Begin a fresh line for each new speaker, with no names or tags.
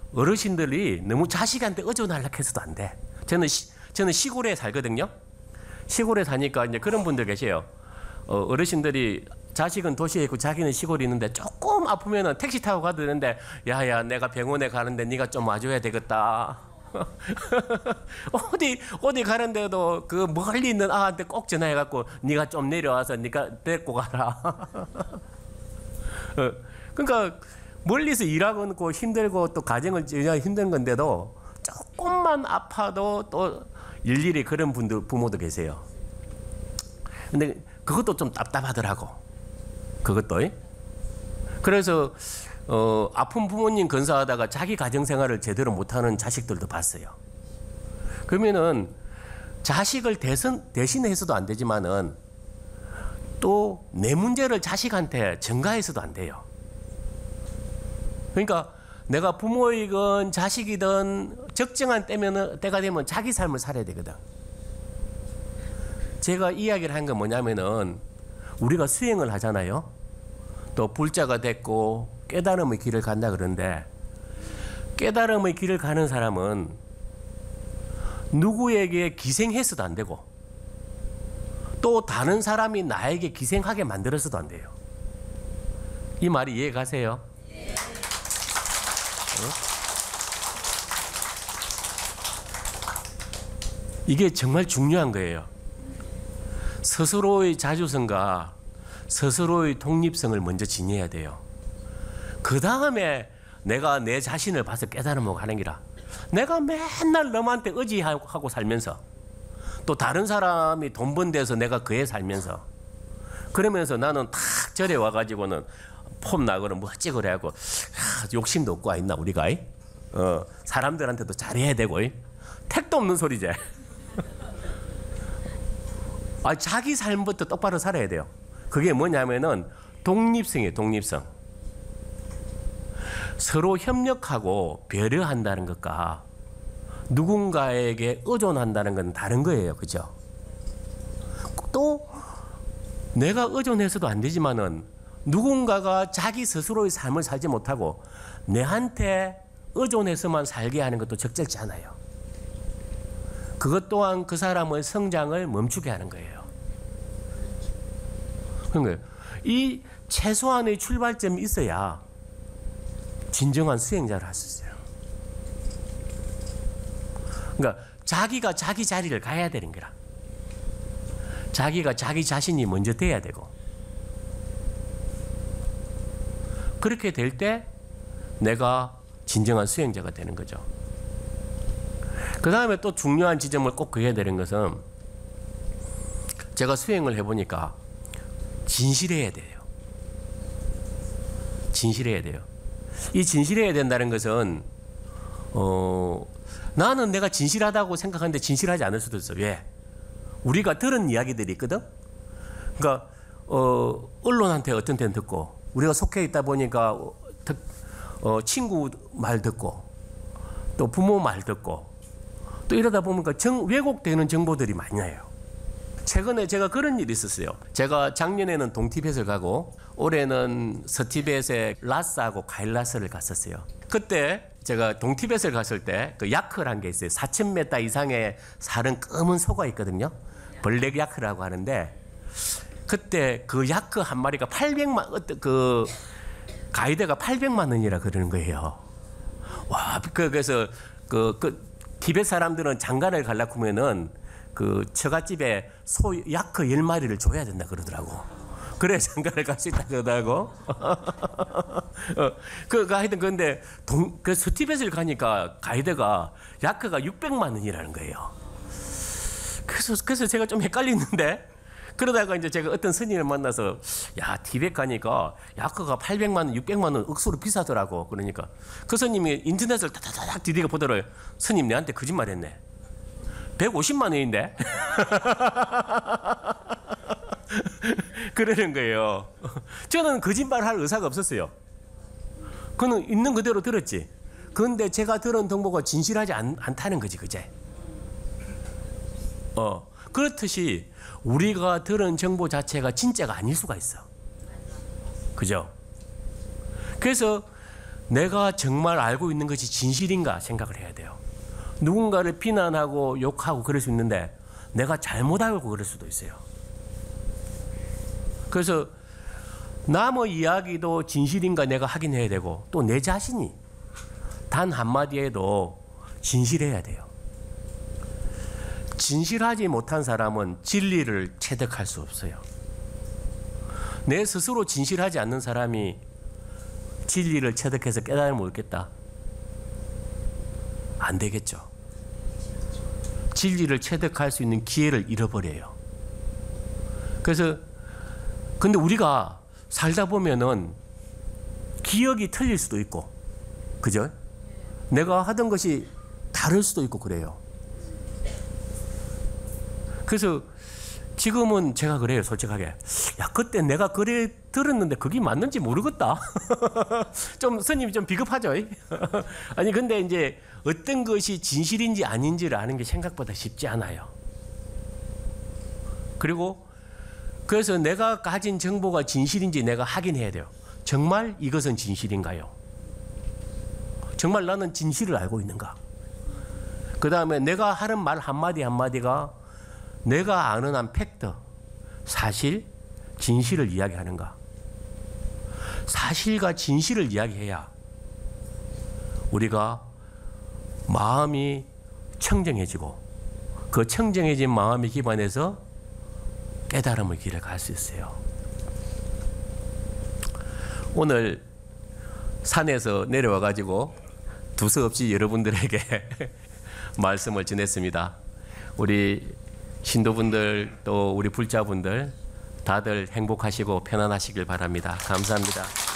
어르신들이 너무 자식한테 의존하려고 해서도 안 돼. 저는 시골에 살거든요. 시골에 사니까 이제 그런 분들 계세요. 어르신들이 자식은 도시에 있고 자기는 시골에 있는데 조금 아프면은 택시 타고 가도 되는데, 야야 내가 병원에 가는데 네가 좀 와줘야 되겠다. 어디 가는데도 그 멀리 있는 아한테 꼭 전화해갖고 네가 좀 내려와서 네가 데리고 가라. 그러니까 멀리서 일하고 힘들고 또 가정을 지어야 힘든 건데도 조금만 아파도 또 일일이 그런 분들 부모도 계세요. 근데 그것도 좀 답답하더라고. 그것도. 그래서 아픈 부모님 건사하다가 자기 가정생활을 제대로 못하는 자식들도 봤어요. 그러면은 자식을 대신해서도 안 되지만은 또 내 문제를 자식한테 전가해서도 안 돼요. 그러니까 내가 부모이건 자식이든 적정한 때가 되면 자기 삶을 살아야 되거든. 제가 이야기를 한 건 뭐냐면은 우리가 수행을 하잖아요. 또 불자가 됐고 깨달음의 길을 간다 그러는데, 깨달음의 길을 가는 사람은 누구에게 기생해서도 안 되고 또 다른 사람이 나에게 기생하게 만들어서도 안 돼요. 이 말이 이해 가세요? 이게 정말 중요한 거예요. 스스로의 자주성과 스스로의 독립성을 먼저 지녀야 돼요. 그 다음에 내가 내 자신을 봐서 깨달음을 하는 기라. 내가 맨날 남한테 의지하고 살면서 또 다른 사람이 돈 번 데서 내가 그에 살면서 그러면서 나는 탁 절에 와가지고는 폼 나거나 뭐 어찌 그래 하고 욕심도 없고 있나 우리가. 사람들한테도 잘해야 되고 택도 없는 소리지. 자기 삶부터 똑바로 살아야 돼요. 그게 뭐냐면은 독립성이에요. 독립성. 서로 협력하고 배려한다는 것과 누군가에게 의존한다는 건 다른 거예요. 그죠? 또 내가 의존해서도 안 되지만은 누군가가 자기 스스로의 삶을 살지 못하고 내한테 의존해서만 살게 하는 것도 적절치 않아요. 그것 또한 그 사람의 성장을 멈추게 하는 거예요. 그러니까 이 최소한의 출발점이 있어야 진정한 수행자를 할 수 있어요. 그러니까 자기가 자기 자리를 가야 되는 거라. 자기가 자기 자신이 먼저 돼야 되고, 그렇게 될 때 내가 진정한 수행자가 되는 거죠. 그 다음에 또 중요한 지점을 꼭 그려야 되는 것은, 제가 수행을 해보니까 진실해야 돼요. 진실해야 돼요. 이 진실해야 된다는 것은 나는 내가 진실하다고 생각하는데 진실하지 않을 수도 있어. 왜? 우리가 들은 이야기들이 있거든. 그러니까 언론한테 어떤 때는 듣고, 우리가 속해 있다 보니까 친구 말 듣고 또 부모 말 듣고 또 이러다 보니까 왜곡되는 정보들이 많이 나요. 최근에 제가 그런 일이 있었어요. 제가 작년에는 동티벳을 가고 올해는 서티벳에 라스하고 가일라스를 갔었어요. 그때 제가 동티벳을 갔을 때 그 야크라는 게 있어요. 4,000m 이상에 사는 검은 소가 있거든요. 벌렉 야크라고 하는데, 그때 그 야크 한 마리가 800만, 그 가이드가 800만 원이라 그러는 거예요. 와, 그래서 티벳 사람들은 장가를 가려고 하면은 그 처갓집에 소 야크 10마리를 줘야 된다 그러더라고. 그래 장가를 갈 수 있다 그러더라고. 하여튼 근데 그 스티벳을 가니까 가이드가 야크가 600만 원이라는 거예요. 그래서 제가 좀 헷갈리는데, 그러다가 이제 제가 어떤 스님을 만나서, 야, 티벳 가니까 야크가 800만 원, 600만 원 억수로 비싸더라고. 그러니까 그 스님이 인터넷을 다다닥 디디가 보더라고요. 스님 내한테 거짓말했네. 150만 원인데. 그러는 거예요. 저는 거짓말할 의사가 없었어요. 그는 있는 그대로 들었지. 그런데 제가 들은 정보가 진실하지 않다는 거지, 그제? 그렇듯이 우리가 들은 정보 자체가 진짜가 아닐 수가 있어. 그죠? 그래서 내가 정말 알고 있는 것이 진실인가 생각을 해야 돼요. 누군가를 비난하고 욕하고 그럴 수 있는데 내가 잘못 알고 그럴 수도 있어요. 그래서 남의 이야기도 진실인가 내가 확인해야 되고 또 내 자신이 단 한마디에도 진실해야 돼요. 진실하지 못한 사람은 진리를 체득할 수 없어요. 내 스스로 진실하지 않는 사람이 진리를 체득해서 깨달음을 얻겠다? 안 되겠죠. 진리를 체득할 수 있는 기회를 잃어버려요. 그래서 근데 우리가 살다 보면은 기억이 틀릴 수도 있고, 그죠? 내가 하던 것이 다를 수도 있고 그래요. 그래서 지금은 제가 그래요, 솔직하게. 야, 그때 내가 그래 들었는데 그게 맞는지 모르겠다. 좀 스님이 좀 비겁하죠. 아니 근데 이제 어떤 것이 진실인지 아닌지를 아는 게 생각보다 쉽지 않아요. 그리고 그래서 내가 가진 정보가 진실인지 내가 확인해야 돼요. 정말 이것은 진실인가요? 정말 나는 진실을 알고 있는가? 그 다음에 내가 하는 말 한마디 한마디가 내가 아는 한 팩트, 사실, 진실을 이야기하는가? 사실과 진실을 이야기해야 우리가 마음이 청정해지고 그 청정해진 마음에 기반해서 깨달음의 길을 갈 수 있어요. 오늘 산에서 내려와 가지고 두서없이 여러분들에게 말씀을 전했습니다. 우리 신도분들 또 우리 불자분들 다들 행복하시고 편안하시길 바랍니다. 감사합니다.